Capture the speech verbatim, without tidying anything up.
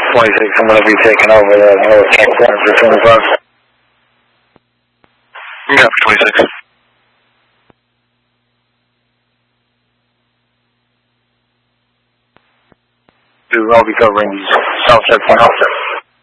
twenty-six, I'm going to be taking over the north camp corner for twenty-five. Yeah, for twenty-six. Dude, I'll be covering these south side point offset.